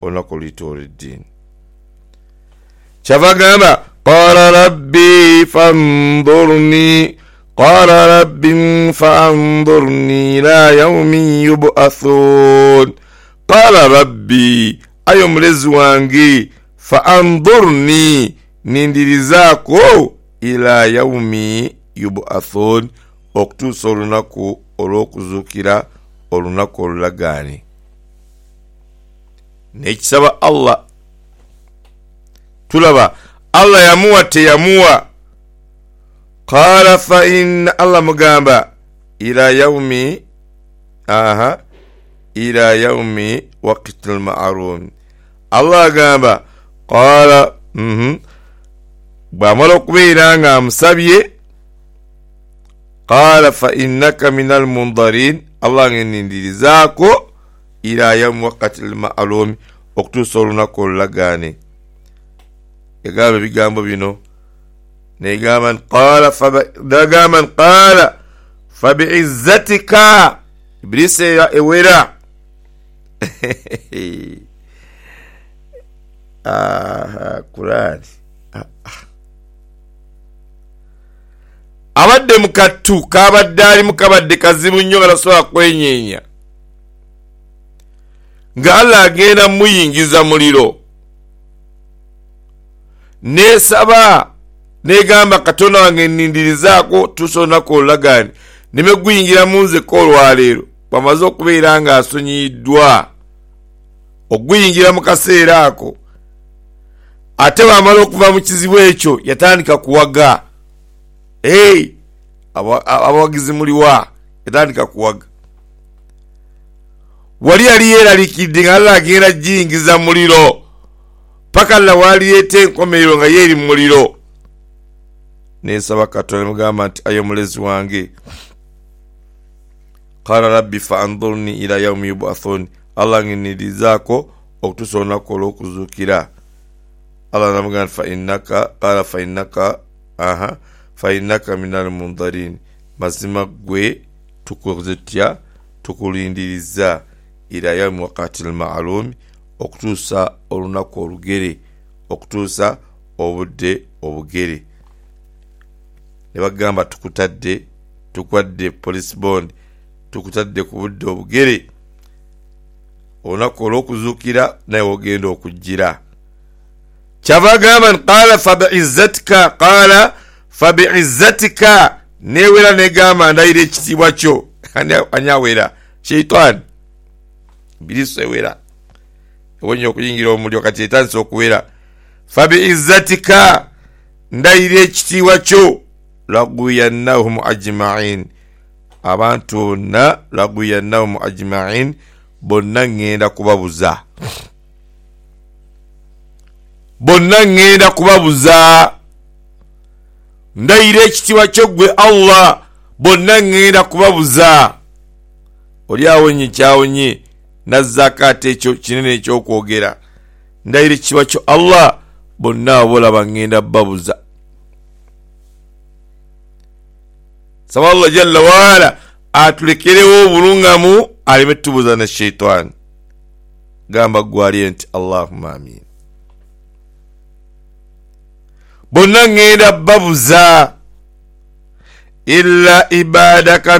olunaku oluyitibwa eddiini. Kyava gamba qala rabbi fandurni qala rabbi fandurni ila yaumi yub'athun. Qala rabbi, ayo mulezi wange, fandurni, nindirizaako, ila yaumi yub'athun, okutuusa olunaku olw'okuzuukira, olunaku olulagaane. Nekisaba Allah, tulaba Allah yamuwa teyamuwa. Qala fa inna, Allah mugamba ila yaumi ila yaumi waqtil ma'lum. Allah agamba qala bwamala okubeera nga amusabye, qala fa innaka minal mundarin, Allah ngendirizaako ila yaumi waqtil ma'lum, okutuusa olunaku olulagaane. Yagamba ebigambo bino negamba qala fabi'izzatika, Iblisi ewera Kurani abadde mukattu kabadde ali mukabadde kazibu nnyo nga tasobola kwenyeenya, nga Allah agenda muyingiza muliro. Nesaba negamba Katonda wange nindirizaako tuusa olunaku olulagaane, nime guyingira munzeko olwaleero bwamaze okubeera nga asonyiyiddwa oguyingira mu kaseera ako. Ate bwamala okuva mu kizibu ekyo yatandika kuwaga. Abawagizi muliwa, yatandika kuwaga. Wali yali yeeralikidde nga Allah agenda giyingiza muliro paka la waliyeeta enkomerero nga yeeri mu muliro. Nesaba Katonda mugamba nti ayo mulezi wange, qala rabbi fandurni ila yaumi yub'athun, Allah ngendirizaako okutuusa olunaku olw'okuzuukira. Allah namugamba fa innaka minal mundarin, mazima gwe tukoze tutya, tukulindiriza ila yaumi waqtil ma'lum, okutuusa olunaku olugere, okutuusa obudde obugere. Ne bagamba tukwadde police bond, tukutadde ku budde obugere, olunaku olw'okuzuukira naye ogenda okujjira. Kyava gamba qala fabi'izzatika, newera negamba ndayira ekitiibwa kyo. Anyawera Shaitan, Iblisi ewera, ewonye okuyingira omuliro kati etandise okuwera. Fabi'izzatika, ndayira ekitiibwa kyo, lagwiyannahum ajma'in, abantu bonna, lagwiyannahum ajma'in, bonna ngenda kubabuza, bonna ngenda kubabuza. Ndayira ekitiibwa kyo gwe Allah, bonna ngenda kubabuza. Oli awonye kyawonye nazzaakaate ekyo kinene ekyokwogera. Ndayira ekitiibwa kyo Allah, bonna abolaba ngenda babuza. Saba Allah jalla waala atulekerewo obulungamu aleme tubuza na Shaitan. Gamba gwaliye nti Allahumma amin. Bonna ngenda babuza illa ibadaka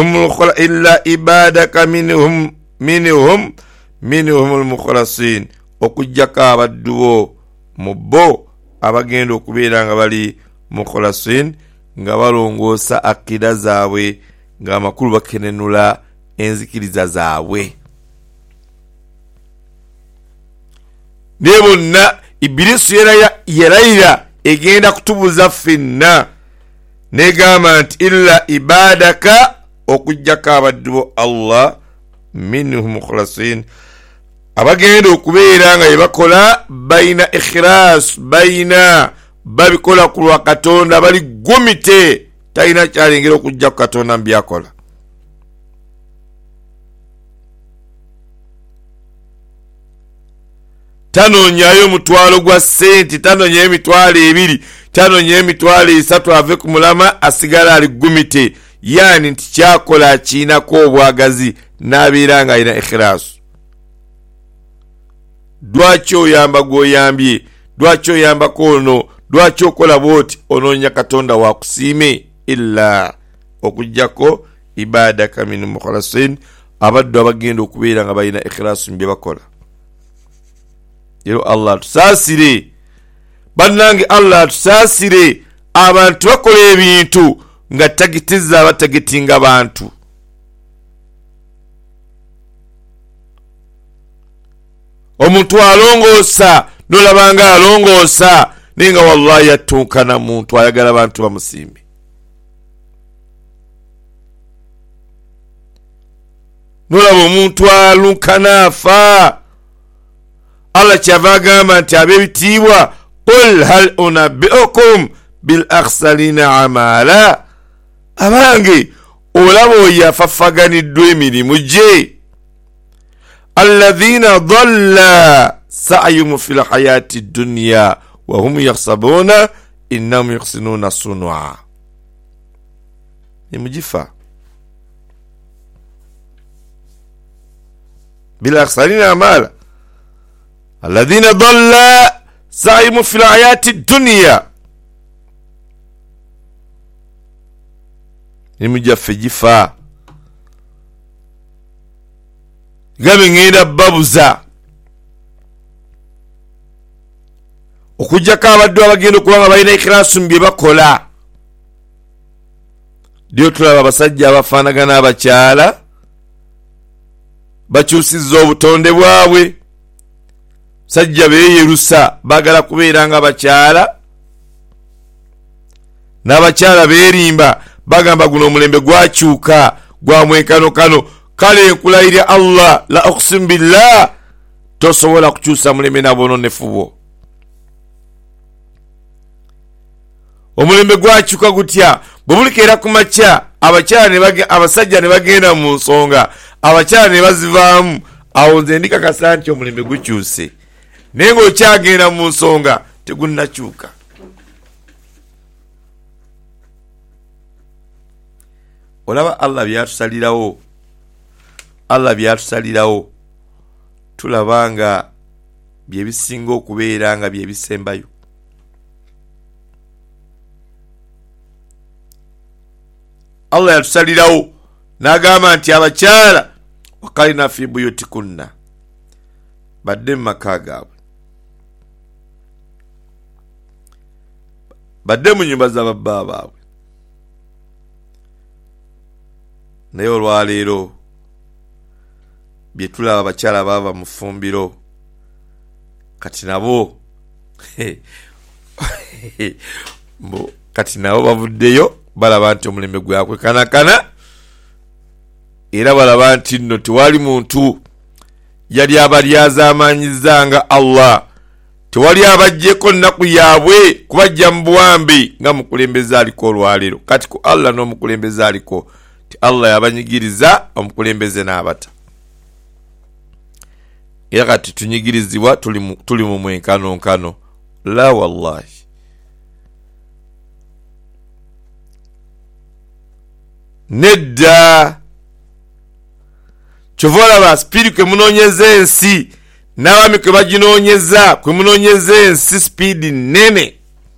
minhum al-mukhlasin, okujjako abadduwo mu bo abagenda okubeera nga bali mukhlasin, nga balongoosa akida zaabwe, nga amakulu bakenenula enzikiriza zaabwe. Ne bonna Iblisi yarayira egenda kutubuza ffenna, negamba nti illa ibadaka, okujjako abadduwo Allah, minhum mukhlasin, abagenda okubeera nga yebakola baina ikhlas, baina babikola ku lwa Katonda, bali gumite, talina kyalengera okujja ku Katonda mu byakola. Tanonyayo mutwalo gwa sente, tanonyayo emitwalo 2, tanonyayo emitwalo 3 ave ku mulama asigala ali gumite, yani nti kyakola, kiinako obwagazi, n'abeera nga alina ikhlas. Lwaki oyamba gwoyambye? Lwaki oyamba kono? Lwaki okola bwoti? Onoonya Katonda wakusiime illa okujjako ibadaka min mukhlasin, abaddu abagenda okubeera nga balina ikhlasu mu bye bakola. Yero Allah tusaasire bannange, Allah tusaasire abantu bakola ebintu nga tagitiza abatagitinga bantu. Omuntu alongoosa nolabanga alongoosa naye nga wallahi yatuukana muntu ayagala bantu bamusimbe. Nolaba omuntu alunkana afa, Allah kyava agamba nti ab'ebitiibwa qul hal unabbi'ukum bil akhsarina amala, abange olaba oyo afafaganiddwa emirimu gye. Alladhina dhalla sa'yuhum fil hayati dunya wa hum yahsabuna innahum yuhsinuna sun'a. Nimujifa bil akhsarina amala, alladhina dhalla sa'yuhum fil hayati dunya. Nimujaffe jifa gabe ngenda babuza okujjako abaddu abagenda okuba nga balina ikhlasu mu bye bakola. Dio tulaba abasajja abafaanagana abakyala bakyusizza obutonde bwabwe. Sajja beeyerusa bagala kubeera nga abakyala, n'abakyala beerimba bagamba guno omulembe gwakyuka gwa mwenkano. Kale enkulayirya Allah la uqsim billah, tosobola kukyusa mulembe n'aboononefu bwo. Omulembe gwakyuka gutya? Bwe bulikeera ku makya abasajja ne bagenda mu nsonga, abakyala ne bazivaamu, awo nze ndikakasa nti omulembe gukyuse. Naye ng'okyagenda mu nsonga tegunnakyuka. Olaba Allah byatusalirawo, Allah byatusalirawo tulabanga bye bisinga okubeera nga bye bisembayo. Allah yatusalirawo n'agamba nti abakyala wakalina fi buyutikunna, badde mu maka gaabwe, badde mu nyumba z'ababba baabwe. Naye olwaleero bye tulaba abakyala baava mu ffumbiro kati nabo bavuddeyo balaba nti omulembe gwakwe kanakana, era balaba nti nno tewali muntu yali abalyazaamaanyiza nga Allah, tewali abajjeko nnaku yaabwe kubajja mu buwambi nga mukulembeze aliko olwaleero. Kati ku Allah n'omukulembeze aliko ti Allah yabanyigiriza omukulembeze n'abata, era kati tunyigirizibwa tuli mu mwenkanonkano. La wallahi, nedda. Kyova olaba sipiidi kwe munoonyeza ensi n'abaami kwe baginoonyeza, kwe munoonyeza ensi sipiidi nnene.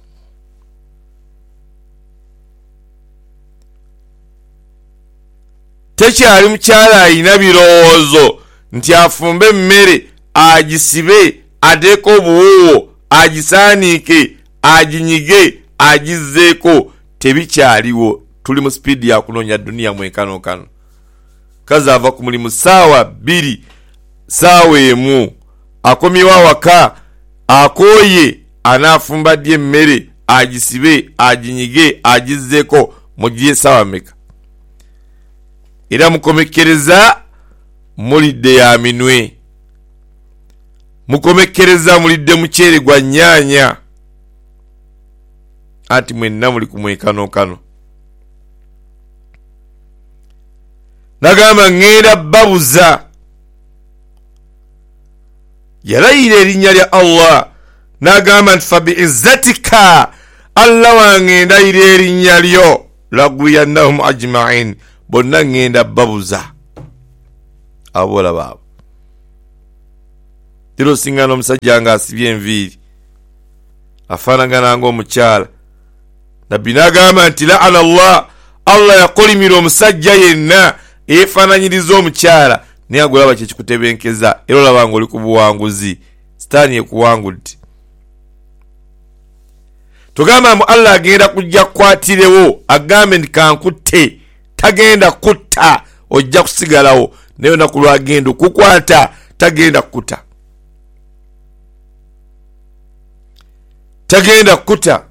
Tekyali mukyala alina birowoozo nti afumbe emmere agisibe ateeko obuwuuwo agisaaniike aginyige agizzeeko. Tebikyaliwo. Tuli mu sipiidi ya kunoonya duniya mwenkanonkano. Kazi ava ku mulimu ssaawa 2 ssaawa 1 akomyewo awaka akooye anaafumbadde emmere agisibe aginyige agizzeeko mugiye ssaawa meka? Era mukomekkereza mulidde ya minwe, mukomekkereza mulidde muceere gwa nnyaanya, ati mwenna muli ku mwenkanonkano. Nagamba ngenda babuza, yalayira erinnya lya Allah nagamba nti fabiizzatika, Allah wange ndayira erinnya lyo, lagwiyannahum ajma'in, bonna ngenda babuza. Abola baabo Tiro singano omusajja nga asibye enviiri afaanagana ng'omukyala. Nabbi n'agamba nti la'ana Allah yakolimira omusajja yenna eyefaananyiriza omukyala naye agulaba kye kikutebenkeza era olaba ng'oli ku buwanguzi. Sitaani ekuwangudde. Tugamba mbu Allah agenda kujja kukwatirewo agambe nti kankutte, tagenda kutta, ojja kusigalawo naye olunaku lwagenda okukwata tagenda kutta. Tagenda kutta.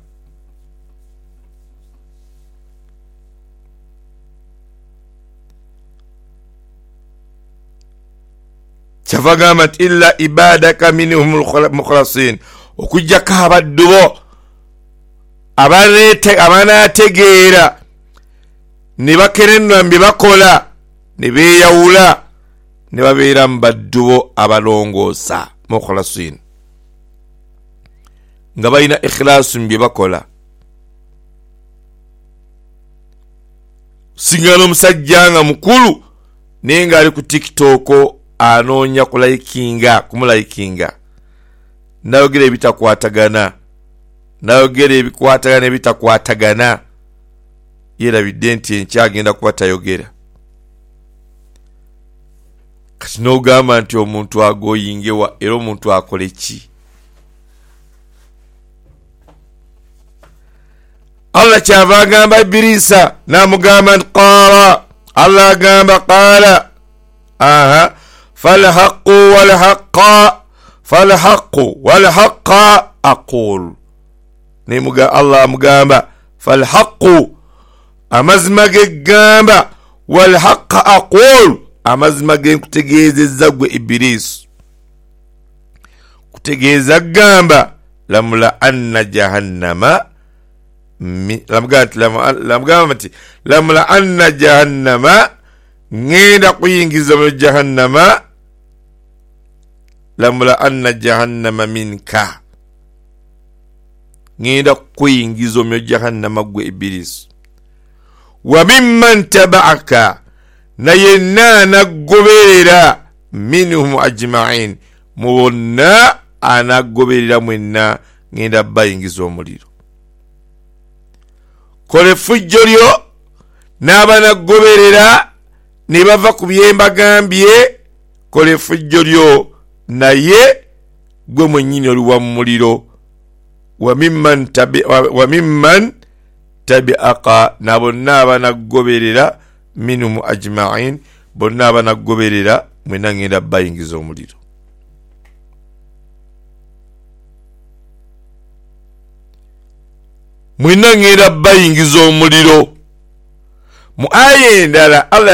Kyava gamba nti illa ibadaka minhum mukhlasin, okujjako abaddu bo abanaategeera ne bakerenna bye bakola ne beeyawula ne babeera mu baddu bo abalongoosa mukhlasin, nga balina ikhlaasu mu bye bakola. Singa n'omusajja nga mukulu naye ng'ali ku TikTok anoonya kumulayikinga, nayogera ebitakwatagana, nayogera ebikwatagana ebitakwatagana, yeerabidde nti enkyagenda kuba tayogera. Kati n'ogamba nti omuntu agoyingewa era omuntu akole ki? Allah kyava agamba Ibirisa n'amugamba nti qaala, Allah agamba qaala falhaqqu walhaqqa aqul. Nemuga Allah amugamba falhaqqu, amazima ge gamba, walhaqqa aqul, amazima ge nkutegeezezza gwe Ibirisi. Kutegeeza gamba lamula anna jahannama, lamugamba nti lamula anna jahannama, ngenda kuyingiza mu jahannama, lamula anna jahannama minka, ngenda kuyingiza mu jahannama gwe Ibirisi. Wa mimman tabaaka, na yenna anagoberera, minhum ajma'in, mu bonna anagoberera mwenna ngenda bayingiza omuliro. Kole fujjo lyo n'abanagoberera ne bava ku byemba gambye, kole fujjo lyo naye gwe mwennyini oliwa mu muliro. Wa mimman tabi'aka, na bonna abanagoberera, minhum ajma'in, bonna abanagoberera mwenna ngenda bayingiza omuliro. Mwenna ngenda bayingiza omuliro. Mu aya endala Allah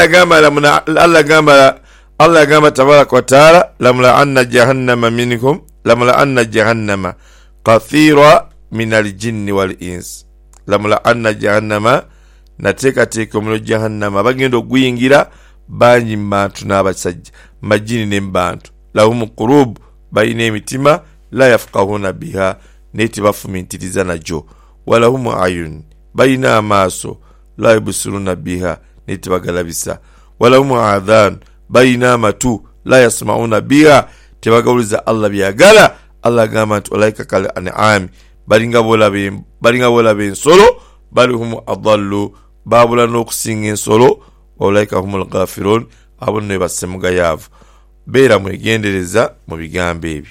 yagamba tabaraka wa taala lamula anna jahannama minkum, lamula anna jahannama kathira min aljinni wal ins, lamula anna jahannama, nateekateeka omuliro jahannama bagenda oguyingira bangi mu bantu n'abasajja, majini ne mu bantu. Lahum qulub, balina emitima, la yafqahuna biha, naye tebafumintiriza nagyo. Walahum ayun, balina amaaso, la yubsiruna biha, naye tebagalabisa. Walahum adhan, balina amatu, la yasmauna biha, tebagawuliza Allah byagala. Allah agamba nti olaika kal an'am, balinga bolaba ensolo, bal hum adallu, babula n'okusinga ensolo, olaika humul ghafirun, abo ne basemuga yaavu. Beera mwegendereza mu bigambo ebyo.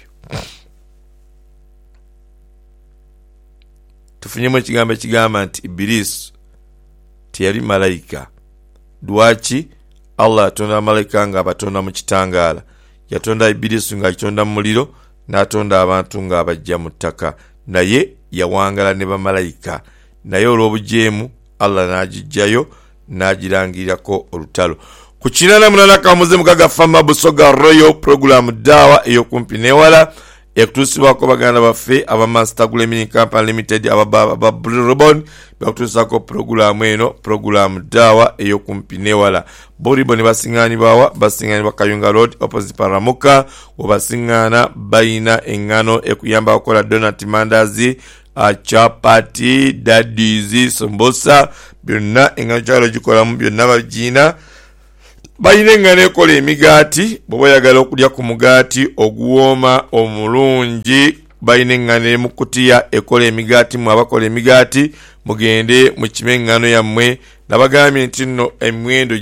Tufunyemu ekigambo ekigamba nti Ibirisi teyali malayika. Lwaki? Allah yatonda malayika nga abatonda mu kitangaala. Yatonda Ibirisi nga atonda mu muliro, n'atonda abantu nga abajja mu ttaka. Naye yawangala ne bamalayika. Naye olw'obujeemu Allah n'agijjayo n'agirangirirako olutalo. Ku 88 Fama Busoga Royal Program Dawa ey'okumpi n'ewala ekutuusibwako baganda baffe aba Master Gleaming Company Limited aba Bribon, bakutuusako programu eno, programu Dawa ey'okumpi n'ewala. Bribon basiŋŋaanibwa basiŋŋaanibwa Kayunga Road opposite Paramuka, webasiŋŋaana bayina eŋŋano ekuyamba okukola donut, mandazi, chapati, daddies, sambosa, byonna eŋŋano kyalo gikolamu byonna bagiina. bayina engano ekola emigaati bw'oba oyagala okulya ku mugaati oguwooma omulungi bayina engano eri mu kutiya ekola emigaati mwe abakola emigaati mugende mukime engano yammwe nabagambye nti nno emiwendo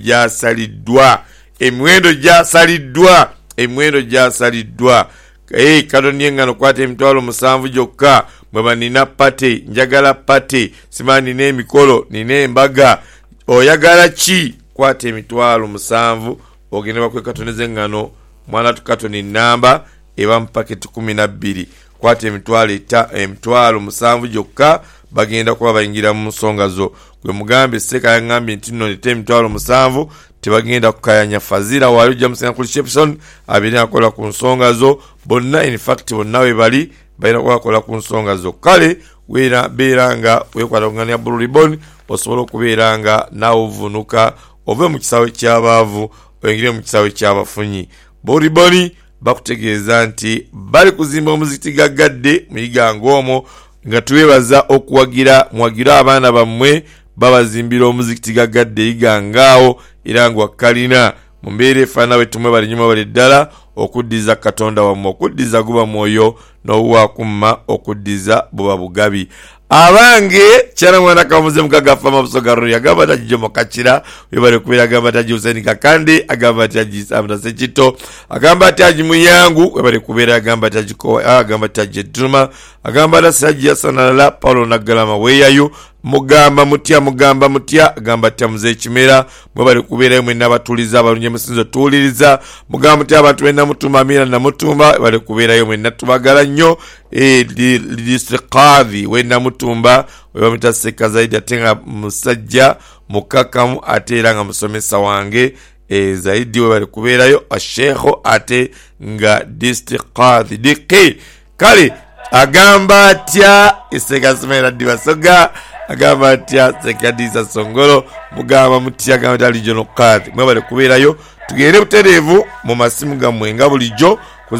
gyasaliddwa Katoni engano kwata emitwalo 7 gyokka bwe nina pate njagala pate simani nina emikolo nina embaga oyagala ki kwata emitwalo 7 ogende bakwe Katoni z'engano mwana tukatoni namba eba mu paketi 12 kwata emitwalo 7 gyokka bagenda kuba bayingira mu nsonga zo gwe mugambe seka yangambye nti nno nite emitwalo 7 tebagenda kukayanya fazira wali ujja musenga ku reception abiri akola ku nsonga zo bonna in fact bonna we bali bayina kubakola ku nsonga zo kale weera beeranga weekwata ku ngano ya Blue Ribbon osobola okubeeranga naawe ovunuka ove mu kisawe ky'abaavu oyingire mu kisawe ky'abafunyi Blue Ribbon bakutegeeza nti bali kuzimba omuzikiti gaggadde muyiganga omwo nga tuwebaza okuwagira mwagira abaana bammwe babazimbira omuzikiti gaggadde yigangaawo era ngwakkalina mu mbeera efaana bwe tumwe bali nyuma bali ddala okuddiza Katonda wammwe okuddiza guba mwoyo n'obuwaakumma okuddiza buba bugabi abange kyana mwana kamuze mukagafa mabuso garro yagamba tajijo mukachira webale kubera agamba taji Hussein Kakande agamba taji Samra Sekito agamba taji Muyangu webale kubera agamba taji ko agamba taji Duma agamba la Sajja Sanala Paulo Nagalama weyayo mugamba mutya agamba tamuze Kimera webale kubera mwe nabatuliza abalunye musinzo tuliriza mugamba mutya abantu bena mutuma mira na mutuma webale kubera yo mwe natubagala nnyo district qadhi wena mutumba webamita seka zaidi atenga musajja mukakamu ate era nga musomesa wange zaidi webali kubeerayo ashekho ate nga district qadhi diki kale agamba atya iseka simera dibasoga agamba atya sekadisa songolo mugamba mutya agamba tali jono qadhi mwebali kubeerayo tugende butereevu mu masimu gammwe nga bulijjo ku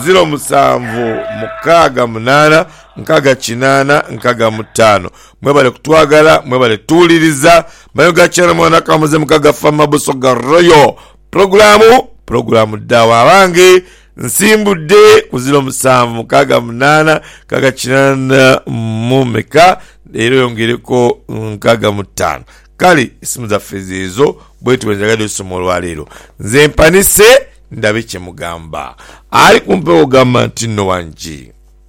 0768 mwebale kutwagala mwebale tuuliriza mayoga chana mwana kamuze mukagafa mabuso garroyo programu dawa abange nsimbudde ku 0768 mumeka leero yongereko 65 kale isimu zaffe zeezo bwetu wenzagadde osomo olwaleero nze mpanise ndabe kye mugamba ali kumpewo gamba nti nno wangi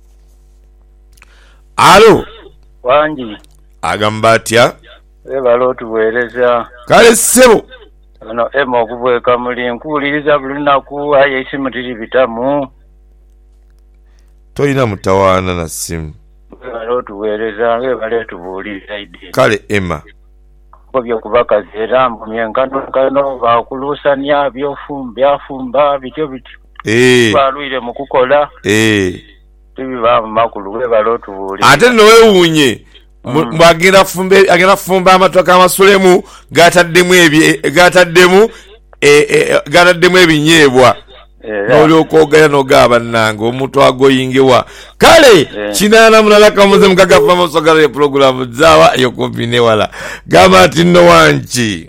alo wangi agamba atya ebala otuweereza kale ssebo ono ema okuvweka muli nkuwuliriza buli lunaku aye esimu tiri bitamu toyina mutawaana na simu ebala otuweereza ebala etubuuliriza ide kale ema byokubakazi era mbumye nkano bakulusanya byafumba bityo balwire mu kukola tibiba mu makulu webala otubuuliriza ate nno weewuunye agenda fumba amatoka amasulemu gataddemu ebinyeebwa n'olyoka ogaya n'ogaaba nnanga omuntu agoyingewa kale kinaana mulala kamuze mukagafa amasogala ya pulogulamu zaawa eyokumpi newala gamba nti nno wanki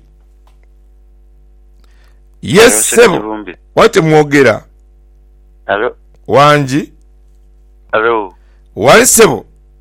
yesebo wate mwogera wangi wali sebo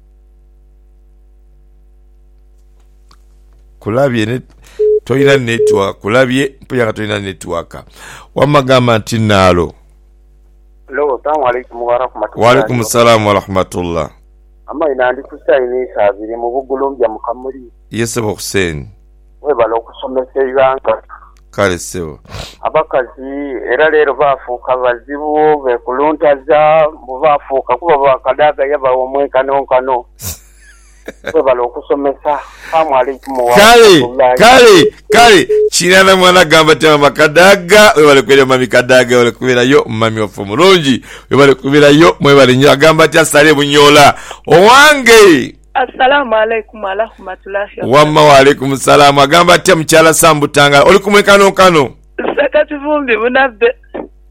kulabye toyina network kulabye mpuyanga toyina network wamagamba nti naalo assalamu alaikum wa rahmatullahi wa alaikum assalam wa rahmatullah amma ina ndi kusaini sabiri mu bugulumbya mu kamuli yesebo Hussein webala okusomesa ibanga kale sebo abakazi era leero bafuuka bazibu bekuluntaza bafuuka kuba bakadaga yabawo omwenkanonkano webala okusomesa assalamu alaikum wa kale kinana mwana gamba tema makadaga webale kwera mami kadaga wale kubirayo mami ofu mulungi webale kubirayo mwebale nnyo agamba ati asale bunyola owange assalamu alaikum wa rahmatullahi wamma wa alaikum salam agamba ati mchala sambutanga oli kumwekanonkano sakati vumbi munabbe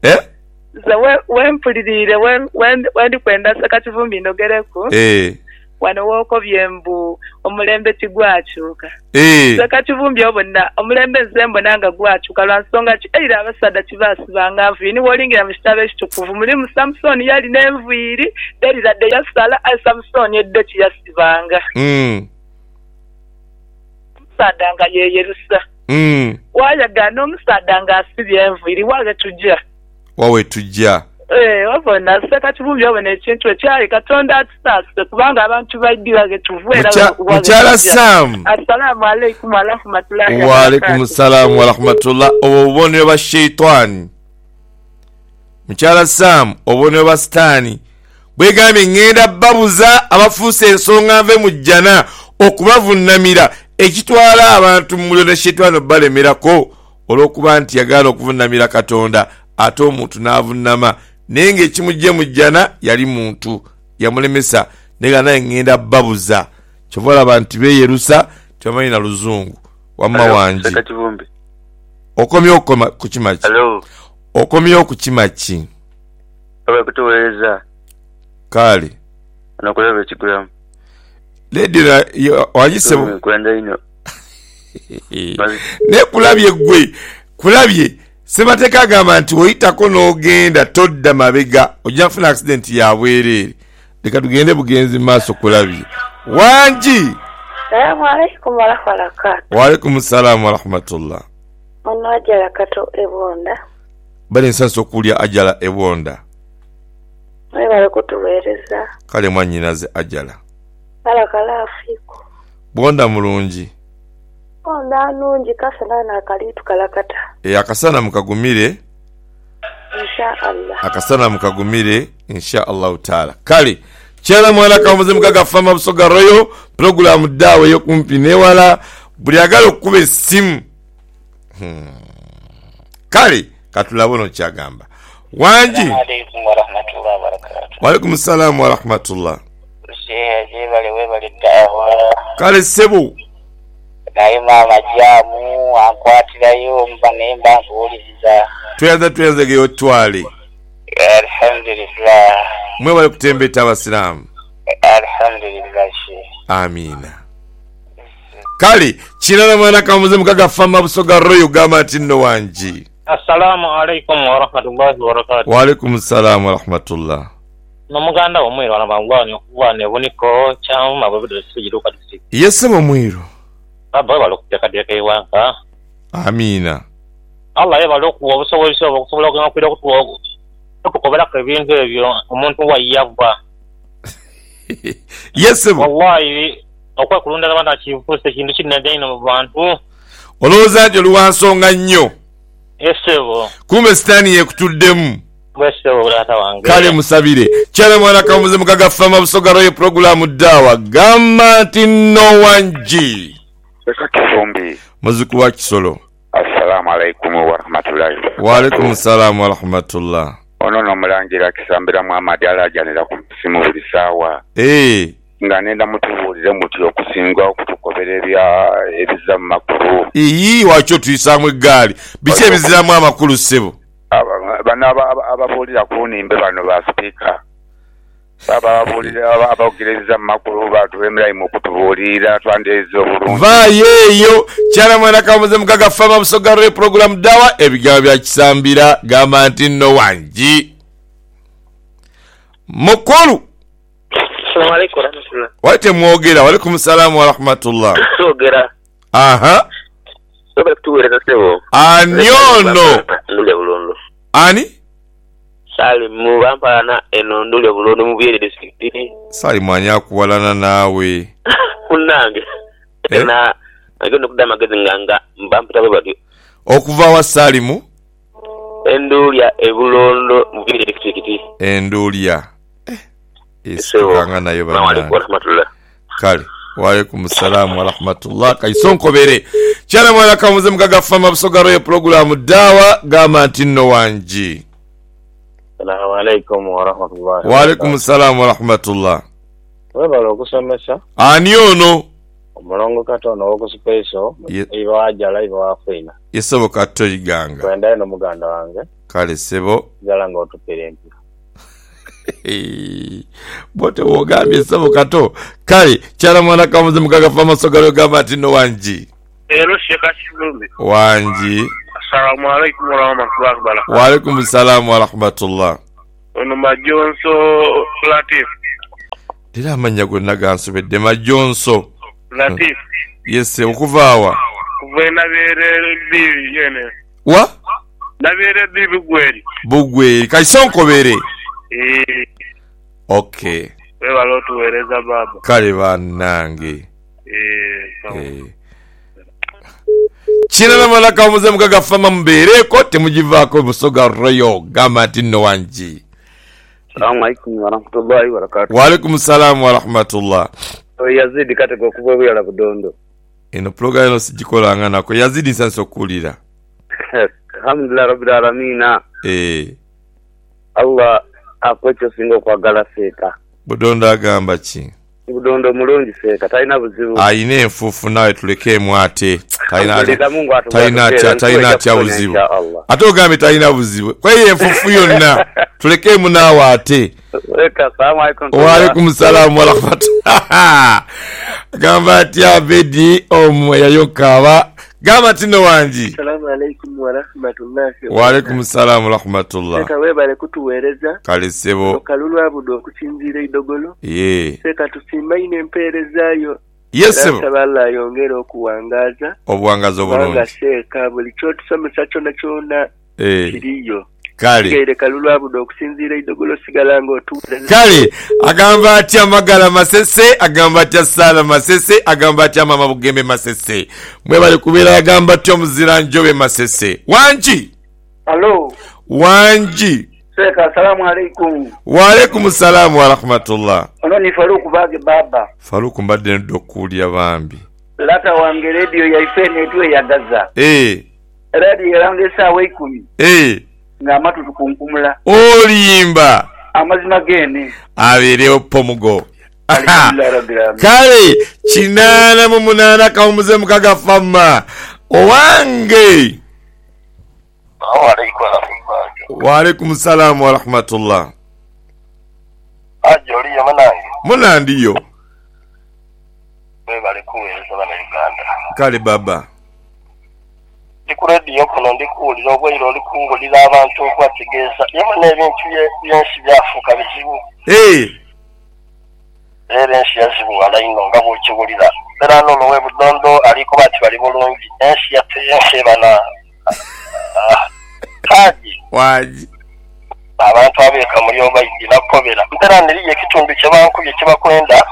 wempulirire wendi kwenda sakati vumbi ndogereko wano wokobye mbu omulembe tigwakyuka seka kivumbi obonna omulembe nze mbona nga gwakyuka lwa nsonga ki era abasaadda kibasibanga nviiri wolingira mu kitabo ekitukuvu mulimu Samusoni yalina enviiri eriradde yasala Samusoni eddo kiyasibanga omusaadda nga yeyerusa wayagana omusaadda nga asibye enviiri wawe tujja wabona seka kivumbi obona ekintu ekyali Katonda atusasise kubanga abantu baidira tuvuera Mukyala Sam. Assalamu alaikum wa rahmatullahi wa alaikum salam wa rahmatullah. Obubonero ba shaitani. Mukyala Sam obubonero ba sitani bwegamye ngenda babuza abafuuse ensonga nve mu jjana okubavunnamira ekitwala abantu mu muliro ne shaitani balemerako olw'okuba nti yagala okuvunnamira Katonda ate omuntu n'avunnama naye ng'ekimujje mu jjana yali muntu yamulemesa nega naye ngenda babuza kyova olaba nti beeyerusa tebamanyi na luzungu wamma wangi okomyewo ku kima ki okomyewo ku kima ki abakutuweereza kale onokulaba ekigulamu ledira wagisebo kwenda ino ne kulabye gwe kulabye sebateka agamba nti oyitako n'ogenda todda mabega ojja kufuna accident ya bwereere leka tugende bugenzi maaso kulabye wangi Assalamu alaikum wa rahmatullahi. wa alaikum salam wa rahmatullah. Ono Ajala Kato Ebonda. Bali nsanso okulya Ajala Ebonda. Naye bali kutuweereza. Kale mwannyinaze Ajala. Kala afiiko. Bonda mulungi. Bonda nungi kasana na kalitu kalakata. Akasana mukagumire. Inshallah. Akasana mukagumire inshallah taala. Kale kyala mwana kamuze mukaga fama busoga royo program dawe yo kumpi newala buli agalo okuba essimu. Kale katulabono kyagamba. Wangi. Alaikum wa rahmatullahi wa barakatuh. Wa alaikum salam wa rahmatullah. Webale dawa. Kale sebo. Naye mama jamu ankwatirayo mba nemba nkuwuliriza. Tuyanze geyo twali. Alhamdulillah. Mwe bali kutembeta abasilamu. Alhamdulillah. Amina. Kale kirala mwana kamuze mukaga fama busoga royo gama tinno wanji. Assalamu alaikum wa rahmatullahi wa barakatuh. Wa alaikum salam wa rahmatullah. Nomuganda omwiro anabangwani okubane buniko kyama babudo sigiruka district. Yese momwiro. Aba balokuteka ewanka. Amina. Allah yebalokuwa obusobozi okusobola okukwira okutuwa okukobera ebintu ebyo omuntu wayava. Yese wallahi okwekulunda abantu akifuse kintu kinadde mu bantu. Olowooza nti oluwansonga nnyo. Esebo. Kumbe sitani yekutuddemu. Esebo lata wange. Kale musabire. Kyala mwana kamuze mukaga fama busoga royo programu dawa gama tinno wanji. Kifumbi. Muzuku wa Kisolo. Assalamu alaikum wa rahmatullahi. Wa alaikum salam wa rahmatullah. Ono nomulangira kisambira Muhammad alajanira ku simu buli saawa. Nga nenda mutubuulire muti okusinga okutugoberera ebiza mu makulu. Iyi wakyo tuyisamu eggaali. Biki ebiziramu amakulu ssebo? Bano ababuulira ku nimbe bano ba speaker. Ababuulira abagereza mu makulu batuwemerayi mu kutubuulira twandeeza obulungi. Vaayeeyo kyala mwana kamuze mukaga fama busoga royo program dawa ebigambo bya kisambira gamba nti nno wanji. Mukulu. Assalamu alaikum wa rahmatullah. Waite mwogera. Wa alaikum salam wa rahmatullah. Ogera. Aha. Webale kutuweereza sebo. Anyono. Ndule bulondo. Ani? Sali mu bampana eno ndule bulondo mu byere district. Sali mwanya kuwalana naawe. Kunange. Na agenda kudama magezi nganga mbampita bwebali. Okuva wa Salimu? Endulya ebulondo mu byere district. Endulya. Isikanga nayo bana. Kale. Wa alaikum salam wa rahmatullah. Kaisonko bere. Kyala mwana kamuze mukaga fama busoga royo programu dawa gama tinno wanji. Assalamu alaikum wa rahmatullahi. Wa alaikum salam wa rahmatullah. Webale okusomesa. Ani ono? Omulongo Katono okusipeso. Ibo Ajala ibo afina. Yesebo Katoyi ganga. Kwenda eno muganda wange. Kale sebo. Zalanga otupere empira. bote wogambye sabo kato kale kyala mwana kamuze mukaga fama sogalo gamba ati no wanji ero sheka shulumbi wanji assalamu alaikum wa rahmatullahi wa barakatuh. Wa alaikum assalam wa rahmatullah. Ono Majonso Latif. Dira manya gonna gansobedde Majonso Latif. Yes, okuvaawa. Kuvena bere bibi yene. Wa? Nabere bibi gweri. Bugweri kaisonko bere. Okay. Wewe lotu wereza baba. Kale banange. China na malaka omuze mukaga fama mbereko temujivako busoga royo gama tinno wanji. Assalamu alaikum wa rahmatullahi wa barakatuh. Wa alaikum salam wa rahmatullah. Yazidi kate ko kuba bya Budondo. Eno program eno sijikola ngana ko Yazidi sanso kulira. Alhamdulillah rabbil alamin. Allah akwecho singo kwa galaseka. Budondo agamba chi? Budondo mulungi seka taina buzibu. Aine enfufu nawe tuleke mwate. Taina cha buzibu. Atogambe taina buzibu. Kwa hiyo enfufu yonna tuleke munawe ate. Assalamu alaikum. Wa alaikum salam wa rahmatullah. Gamba ati abedi omwe yayokaba. Gamba tino wanji. Assalamu alaikum wa rahmatullahi. Wa alaikum salam wa rahmatullah. Seka webale kutuwereza. Kale sebo. Kalulu abudo kuchinzira idogolo. Seka tusimbaine emperezayo. Yes. Sabala yongera okuwangaza. Obuwangaza obulungi. Wanga seka buli kyotusomesa kyonna kyonna. Kiriyo. Kale. Kere kalulu abudo kusinzira idogolo sigalango otuwereza. Kale agamba ati amagala masese, agamba ati sala masese, agamba ati mama bugembe masese. Mwe bali kubira agamba ati omuzira njobe masese. Wanji. Hello. Wanji. Seka assalamu alaikum. Wa alaikum salam wa rahmatullah. Ono ni Faruku bage baba. Faruku mbadde ndokulya bambi. Lata wange radio ya ifene tuwe ya Gaza. Radio yalange sawa 10. Ngamatu tukunkumula. Olimba. Amazima gene. Abereo pomugo. Kale chinana mu munana kaumuze mukaga fama. Owange. Wa alaikum salam wa rahmatullah. Ajoli ya manangi. Munandiyo. Bali kuweza bana Uganda. Kale baba. Ndikuredi yokuno ndikulira obwiro likungulira abantu okwategeza. Yemane ebintu byensi byafuka bizibu. Ensi yazibu alaino nga bwekibulira. Era nono we Budondo aliko bati bali bulungi. Ensi yatense bana. Kaji. Waji. Abantu abeka muri obayidi nakobera. Mpera niriye kitundu kyabankubye kibakwenda.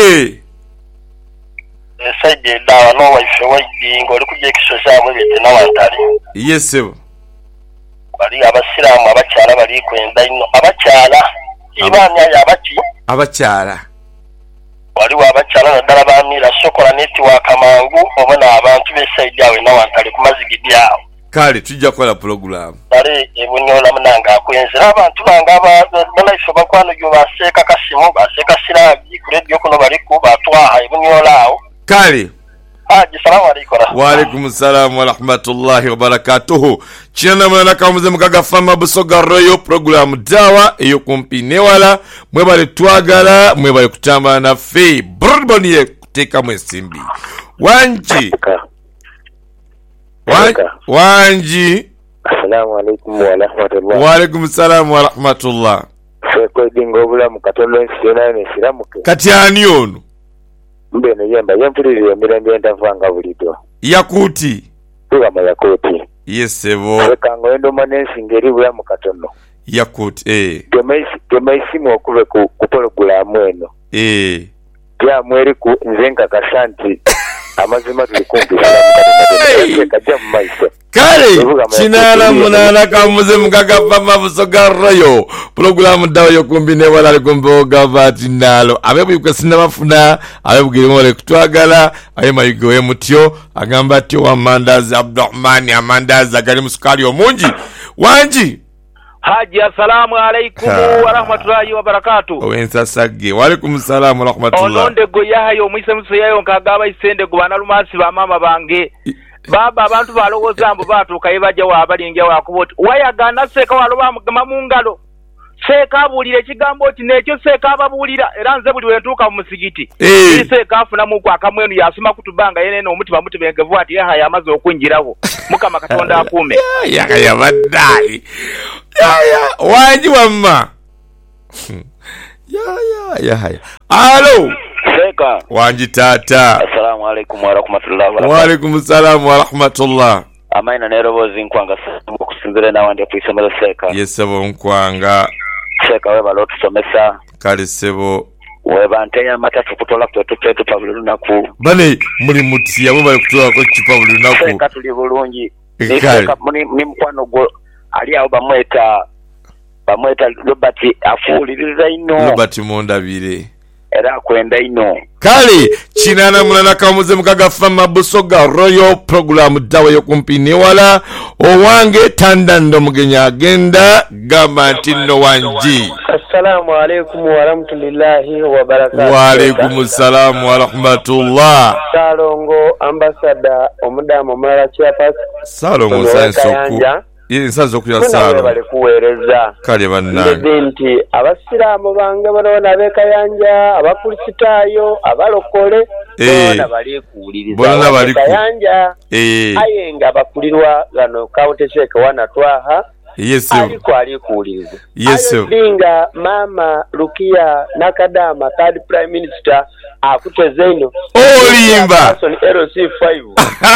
Saide dawa no wife wayidi ngoli kujye kisoza abo bete nawantali. Yes sir. Bali abasiramu abacyala bali kwenda ino abacyala. Ibanya yabaki. Abacyala. Wali wabacyala nadala bamira sokola network amangu obona abantu be saide yawe nawantali kumazigidi yawo. Kale tujja kola program. Bale ebunyola munanga akwenzera abantu banga bana iso bakwano gyo baseka kasimo baseka sirabi kuredio kono bali ku batwaha ebunyola awo. Kale. Assalamu alaikum. Wa alaikum salam wa rahmatullahi wa barakatuh. China mwana kamuze mukaga fama busoga royo program dawa eyo kumpine wala mwebale twagala mwebale kutamba na fe burboniye kuteka mwesimbi. Wanji. Wanji. Assalamu alaikum wa rahmatullah. Wa alaikum salam wa rahmatullah. Seko dingo bula mukatondo nsiyona nesiramuke. Kati ani ono? Mbene yemba yempuliriye mirembe entavanga bulido. Yakuti. Tugama Yakuti. Yes sebo. Seka ngoendo manensi ngeri bula mukatondo. Yakuti Gemaisimu okuve ku program eno. Ya mweri ku nzenga kasanti. Amazima tulikumpisha mukatondo. Kale chinala munana kamuze mukaga fama busoga royo program dawa yo kumbine wala likumboga vati nalo abebu kwesina bafuna abebugirimo le kutwagala aye mayigoye mutyo agamba tyo wa mandazi Abdurrahman amandazi agali musukali omunji wanji Haji assalamu alaikum wa rahmatullahi wa barakatuh. Owensa sage wa alaikum salam wa rahmatullah. Ononde go yayo mwisemso yayo nkagaba isende go banalumasi ba mama bange. Baba abantu balogoza mbo batuka yebaje wabalinge wakuboti wayagana seka waloba mugama mungalo seeka abuulira ekigambo kino ekyo seeka ababuulira era nze buli wentuuka mu musigiti seeka afunamuku akamwenu yasoma kutubanga yenena omutima mutebengevu ati yaha yamaze okunjirawo mukama katonda akuume yabaddaali wanji wamma yahaya alo seeka wanji taata assalamu alaikum warahmatullahi wabarakatuh. Waalaikum salamu warahmatullah. Amaina nerobozi nkwanga okusinzira nawandi ku isomero seeka. Yesebo nkwanga seeka weba lotusomesa kale sebo weba ntenya matatu kutola kutetu pa buli lunaku bane muri mutiya bo bali kutola ko chipa buli lunaku seeka tuli bulungi seeka ni mkwano go ali aho bamweta Robert afuliriza ino Robert Mondabire era kwenda ino kale chinana mulana kamuze mukaga fama Busoga Royal Program dawa yo kumpini wala owange tandando mugenya agenda gamba ntino wanji. Assalamu alaikum wa rahmatullahi wa barakatuh. Wa alaikum salam wa rahmatullah. Salongo ambassador omudamu mulala chairperson Salongo sansoku yiri nsanzo kuya salo bali kuwereza kale bannange nti abasiraamu bange bona bekayanja abakulisitayo abalokole bona bali kuuliriza bekayanja ayenga abakulirwa gano county sheke wana twaha ali kuuliriza alinga mama Rukia Nakadama third prime minister akutezeino olimba LC5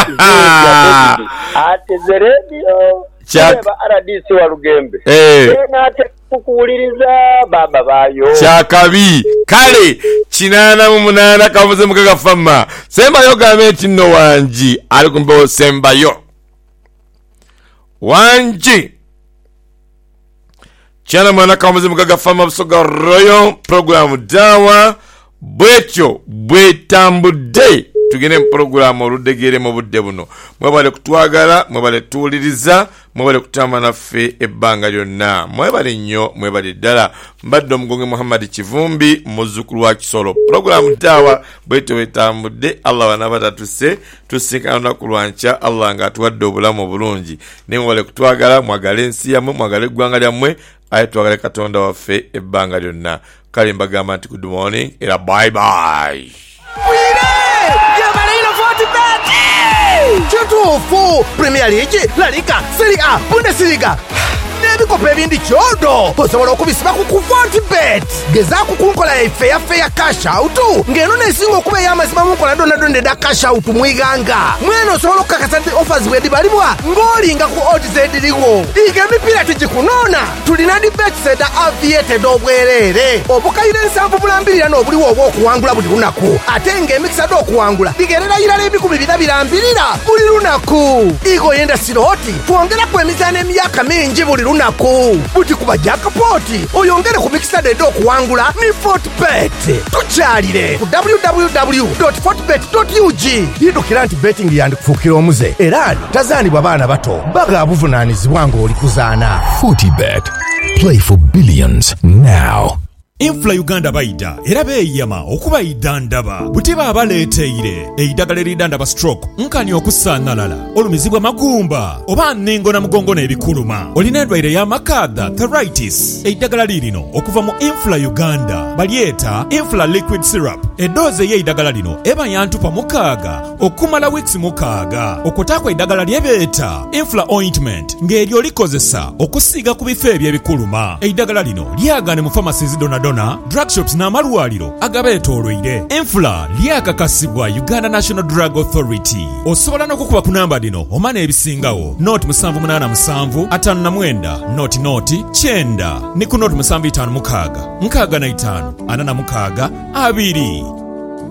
ateze radio Chaba RDC wa Rugembe nate kukuuliriza baba bayo chakabi kale chinana mu munana kamuze mukaga fama semba yo gamenti no wanji ali kumbo semba yo wanji chana mwana kamuze mukaga fama Busoga Royal Program dawa bwecho bwetambude tugene program oludegere mu budde buno mwebale kutwagala mwebale tuuliriza mwebale kutama naffe ebbanga lyonna mwebale nnyo mwebale ddala mbadde omugonge Muhammad Kivumbi muzzukulu wa Kisolo program dawa bweto betambudde Allah wanabatatuse tusinkana ku lwanca Allah nga atuwadde obulamu obulungi ne mwebale kutwagala mwagale ensi yammwe mwagale eggwanga lyammwe aye twagale Katonda waffe ebbanga lyonna kale mbagamba nti good morning era bye bye. Chitufu Premier League, La Liga, Serie A, Bundesliga nebikopa ebindi kyodo osobola okubisiba ku Fortbet. Gezaako kunkola fair cash out ngeno nesinga okuba ey'amazima munkola donadonde da cash out mwiganga mweno osobola okukakasa nti offers bwedibalibwa ng'olinga ku odds ediriwo. Liga emipiira tegikunoona tulina dibetseda aviated obwereere obukayire 7 n'obuliwo oba okuwangula buli lunaku ate ng'emikisa d'okuwangula ligerera irala ebikumi birambirira buli lunaku. Igo yenda siroti twongeraku emizaano emyaka mingi buli lunaku buti kuba jackpoti oyongere ku mikisa dede okuwangula ne Fortbet. Tukyalire ku www.fortbet.ug. yidukira nti betting yandikufuukira omuze era tazaanibwa baana bato baga buvunaanyizibwa ng'oli kuzaana. Fortbet, play for billions now. Infla Uganda baida era beeyama okuba idandaba butiba abaleeteire eidagala eridandaba stroke nkani okusaanalala olumizibwa magumba oba nningo na mugongo n'ebikuluma olina endwaire y'amakadha arthritis eidagala lirino okuva mu Infla Uganda balyeta Infla liquid syrup eddoozi ey'eidagala lino eba yantupa 6 okumala weeks 6 okwotaako eidagala lyebeeta Infla ointment ng'eryo likozesa okusiiga ku bifo eby'ebikuluma eidagala lino lyagane mu pharmacies donadona drug shops n'amalwaliro agabeetoolwire. Infla lyakakasibwa Uganda National Drug Authority. Osobola n'okukuba ku namba dino omana ebisingawo noti 787 59 noti 9 ne ku noti 756 65 46 2.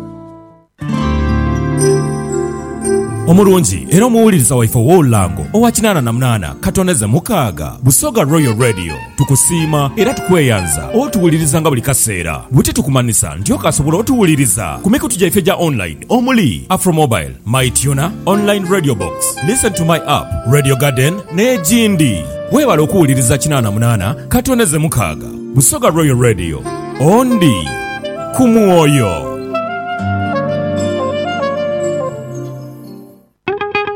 Omulungi era omuwuliriza waife w'olulango owa 88 katoneze 6 Busoga Royal Radio tukusiima era tukweyanza otuwuliriza nga buli kaseera buti tukumanisa nti okasobola otuwuliriza ku mikutu gyaife gya online omuli Afromobile, MyTuner, Online Radio Box, Listen to My App, Radio Garden n'egindi. Weebala okuwuliriza 88 katoneze 6 Busoga Royal Radio ondi ku mwoyo.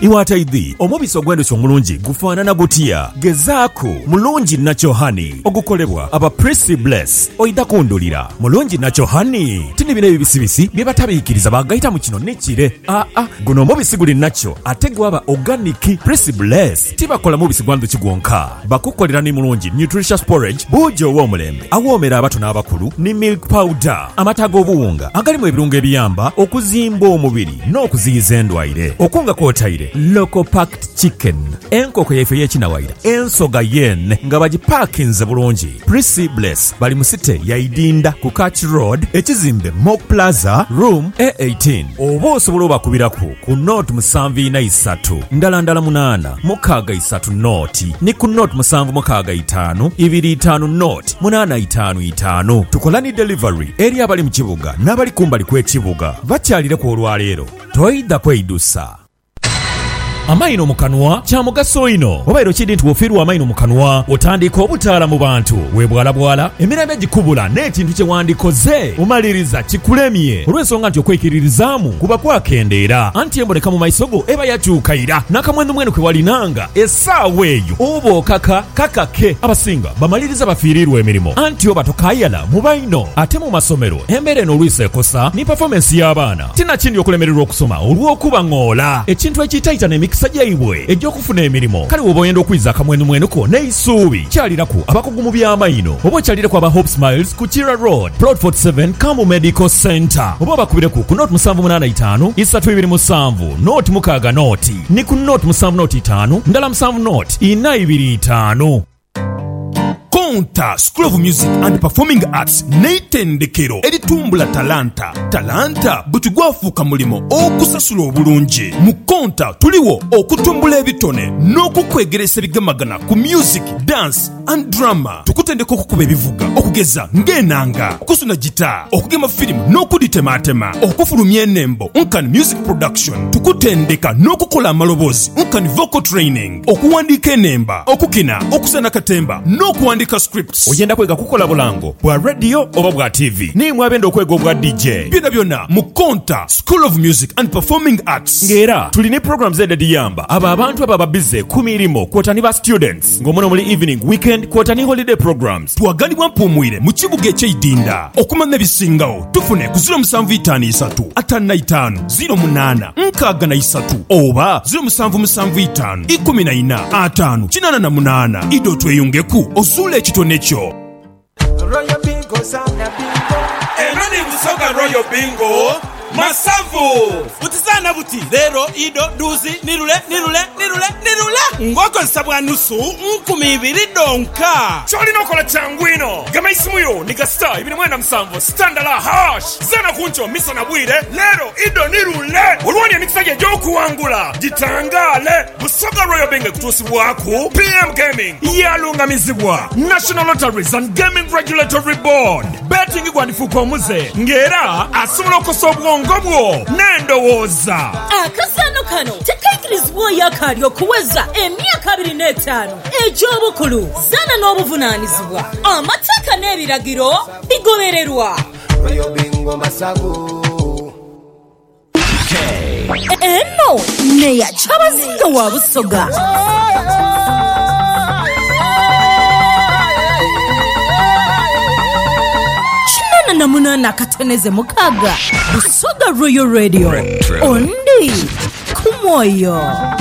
iwataidhi omubisi ogw'endhuki omulungi gufaanana gutya gezaako mulungi Natural Honey ogukolebwa aba Prissy Bless oida kundulira mulungi Natural Honey tini bino ebibisibisi bye batabiikiriza bagayita mu kino nekire guno omubisi guli nakyo ate gwaba organic. Prissy Bless tibakola mubisi gwa ndhuki gwonka bakukolera ni mulungi nutritious porridge buujo ow'omulembe awoomera abato n'abakulu ni milk powder amata g'obuwunga agalimu ebirungo ebiyamba okuzimba omubiri n'okuziyiza endwaire okunga kwotaire local packed chicken enkoko yaife y'ekinawaira ensoga yen nga bagipaakinze bulungi. Prissy Bless bali mu site ya Idinda ku Catch Road ekizimbe Mock Plaza room A18 oba osobola obakubiraku ku note 743 ndala 8 63 note ni ku note 765 25 note 855. Tukola ni delivery eri abali mu kibuga n'abali kumbali kw'ekibuga bakyalire ku olwaleero toyida kweyidusa. Amaino mu kanwa kya mugaso ino obairo kidi nti wofiirwa amaino mu kanwa otandika obutaala mu bantu webwalabwala emirembe gikubula n'ekintu kye wandikoze omaliriza kikulemye olw'ensonga nti okwekiririzaamu kuba kwakendeera anti emboneka mu maiso go eba yakyukayira n'akamwenu kwe walinanga essaawa eyo oba okaka kakake abasinga bamaliriza bafiirirwa emirimu anti oba tokayala mu baino ate mu masomero embeera eno olwisa ekosa ni performance y'abaana tinakindi okulemererwa okusoma olw'okuba ng'ola ekintu ekiyitayita n'emikisa sajjaibwe ejj'okufuna emirimu kale woba oyenda okwiza akamwenumwenuko n'eisuubi kyaliraku abakugu mu by'amayino oba okyalireko aba Hope Smiles ku Kira Road Plot 47 Kamu Medical Center oba bakubireku ku note 785 327 note 6 note ni ku note 705 ndala 7 note 425. Konta School of Music and Performing Arts n'eitendekero eritumbula talanta bwe gwafuuka mulimo okusasula obulungi. Mu Konta tuliwo okutumbula ebitone n'okukwegeresa ebigamagana ku music, dance and drama. Tukutendeka okukuba ebivuga okugeza ng'enanga, okusuna gita, okugema firimu n'okuditematema, okufulumya ennembo nkani music production. Tukutendeka n'okukola amaloboozi nkani vocal training, okuwandiika enemba, okukina, okusana katemba n'okuwandiika scripts. Oyenda kwega kukola bulango bwa radio oba bwa TV ni mwabenda okwega obwa DJ byonna mu Konta School of Music and Performing Arts. Ngera tulini programs ediyamba aba abantu ababa bize ku mirimo kwotani ba students ng'omuno muli evening weekend kwotani holiday programs. Twagalibwa mpumwire mu kibuga eky'Idinda okumanya ebisingawo tufune ku 0753 5 08 63 oba 0775 14 5 ido tweyungeku osule ekitone kyo. Royal Bingo sana bingo Erani Busoga Royal Bingo Masavu Utizana buti Lero ido duzi nirule Ngoko nsabwa nusu nkumibiri donka Choli nokola changwino Gama isimuyo niga star ibini mwenda msamvo Standala hash Zena kuncho misa na bwire Lero ido nirule Ulwani ya nikisage joku wangula Jitangale Busoga Royal Bingo kutusi waku PM Gaming Iyalunga mizibwa National Lotteries and Gaming Regulatory Board Betting igwanifu kwa muze Ngera asumulo kosobwongo bwo nendo woza akasano kano tekaikirizibwa yakalyo kuweza emyaka 25 eky'obukulu zana n'obuvunaanyizibwa amateeka n'ebiragiro bigobererwa Royal Bingo Masavu eno neya kyabazinga wa Busoga na munana kateneze mukaga Busoga Royal Radio ondi kumoyo.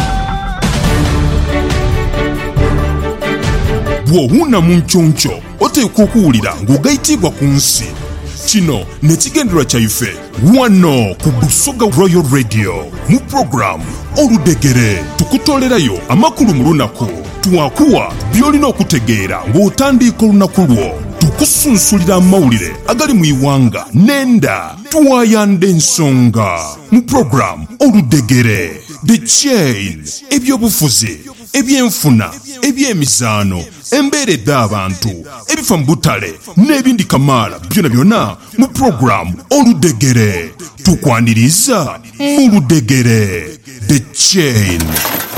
Bw'owuna mu nkyoncho oteekwa okuwulira ng'ogayitibwa ku nsi. Kino n'ekigendererwa kyaife wano ku Busoga Royal Radio mu programu Oludegere tukutolerayo amakulu mu lunaku twakuwa by'olina okutegeera ng'otandika olunaku lwo. Tukusunsulira amawulire agali mu iwanga nenda tuwayanda ensonga mu programu Oludegere The Chain ebyobufuzi ebyenfuna ebyemizaano embeeredde abantu ebifa mu butale n'ebindi kamaala byonna mu programu Oludegere tukwaniriza mu Ludegere The Chain.